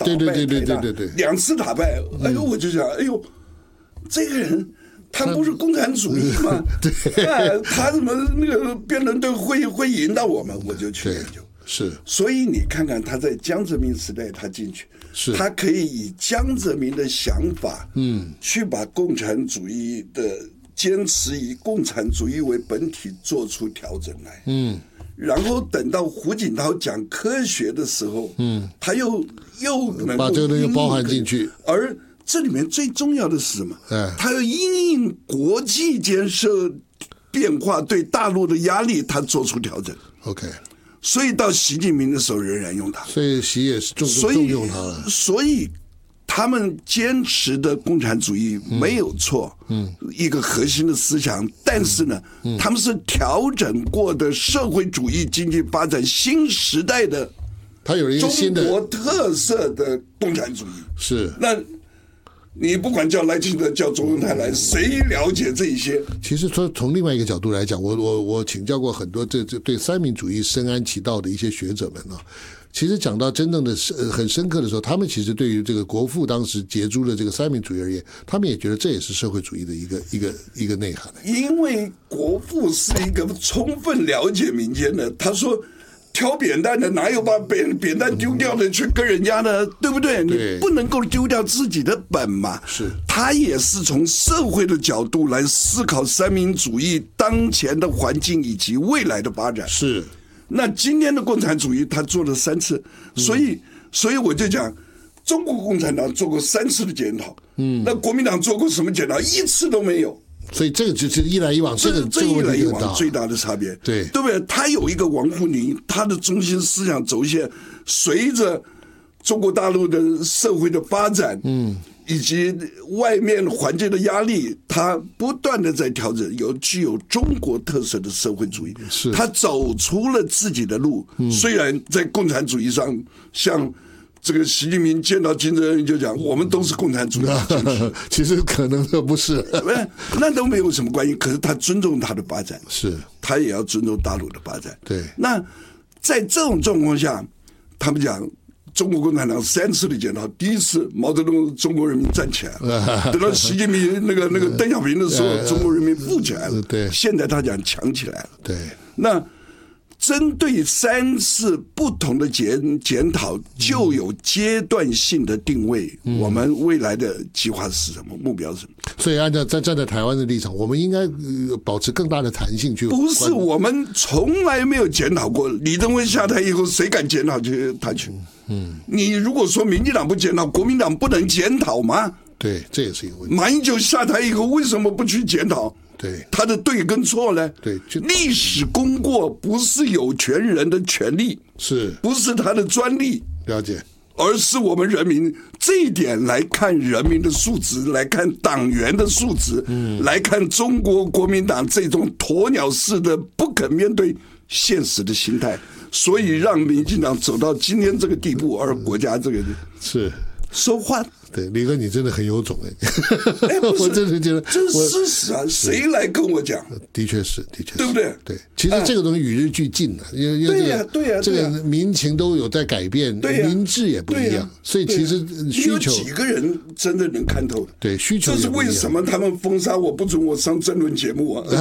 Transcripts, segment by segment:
打败台大， 对 2次打败。哎呦，我就想，哎呦，这个人他不是共产主义吗？对，他怎么那个辩论队会引导我们？我就去研究。 是， 所以你看看他在江泽民时代他进去， 是他可以以江泽民的想法，去把共产主义的坚持以共产主义为本体做出调整来，然后等到胡锦涛讲科学的时候，他又能把这个东西包含进去， 而这里面最重要的是什么？他要因应国际间变化对大陆的压力，他做出调整。 OK。 所以到习近平的时候仍然用它， 所以习也是重用它了。 所以他们坚持的共产主义没有错，一个核心的思想，但是呢，他们是调整过的社会主义经济发展新时代的， 它有一个新的中国特色的共产主义。 是那。你不管叫赖清德叫周恩来来，谁了解这一些？ 其实说从另外一个角度来讲，我请教过很多这对三民主义深谙其道的一些学者们啊。其实讲到真正的很深刻的时候，他们其实对于这个国父当时杰出的这个三民主义而言，他们也觉得这也是社会主义的一个内涵。 因为国父是一个充分了解民间的，他说。挑扁担的哪有把扁担丢掉的去跟人家呢？对不对？你不能够丢掉自己的本嘛。 是， 他也是从社会的角度来思考三民主义当前的环境以及未来的发展。 是， 那今天的共产主义他做了3次，所以我就讲，中国共产党做过3次的检讨，那国民党做过什么检讨？1次都没有。 所以这个就是一来一往，这一来一往最大的差别， 对不对？他有一个王沪宁，他的中心思想轴线随着中国大陆的社会的发展，以及外面环境的压力，他不断的在调整，具有中国特色的社会主义，他走出了自己的路。虽然在共产主义上，像。这个习近平见到金正恩就讲，我们都是共产主义。 其实可能都不是， 那都没有什么关系。可是他尊重他的发展， 是他也要尊重大陆的发展。 对。 那在这种状况下，他们讲中国共产党3次的检讨，第1次毛泽东中国人民站起来了，等到习近平那个邓小平的时候，中国人民富起来了。 对。 现在他讲强起来了。 对。 那。针对3次不同的检讨，就有阶段性的定位。我们未来的计划是什么？目标是什么？ 所以按照站在台湾的立场，我们应该保持更大的弹性去。 不是，我们从来没有检讨过。李登辉下台以后，谁敢检讨他去？你如果说民进党不检讨，国民党不能检讨吗？ 对，这也是一个问题。 马英九下台以后，为什么不去检讨？ 对， 他的对跟错呢？ 对， 历史功过不是有权人的权利，不是他的专利， 了解， 而是我们人民这一点来看人民的素质，来看党员的素质，来看中国国民党这种鸵鸟式的不肯面对现实的心态，所以让民进党走到今天这个地步，而国家这个是说话。 对，李哥，你真的很有种我真的觉得这是事实啊！谁来跟我讲？ 的确是， 对不对？ 对，其实这个东西与日俱进的，因为这个民情都有在改变，民智也不一样，所以其实需求几个人真的能看透？ 对，需求。 这是为什么他们封杀我，不准我上争论节目啊？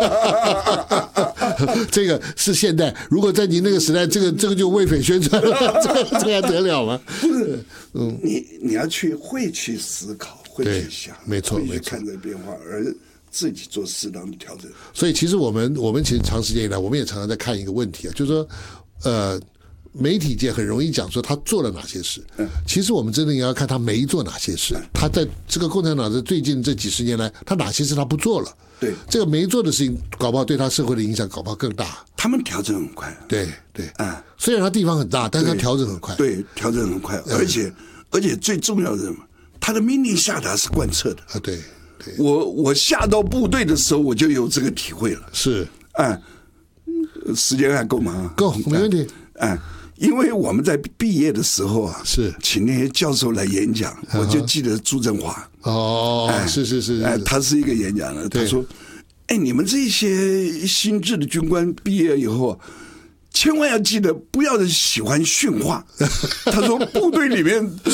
这个是现代，如果在您那个时代，这个就为匪宣传了，这还得了吗？ 不是，你要会去思考，会去想， 没错， 会去看这个变化，而自己做适当的调整。 所以，其实我们其实长时间以来，我们也常常在看一个问题啊，就是说，媒体界很容易讲说他做了哪些事，其实我们真的也要看他没做哪些事。他在这个共产党的最近这几十年来，他哪些事他不做了？ 对， 这个没做的事情，搞不好对他社会的影响，搞不好更大。 他们调整很快， 对，虽然他地方很大，但是他调整很快， 对，调整很快，而且最重要的是什么？他的命令下达是贯彻的啊，对， 我下到部队的时候，我就有这个体会了。 是， 时间还够吗？ 够，没问题。 因为我们在毕业的时候啊， 是请那些教授来演讲，我就记得朱振华。 是， 他是一个演讲的，他说：“你们这些新制的军官毕业以后，千万要记得不要喜欢训话。”他说部队里面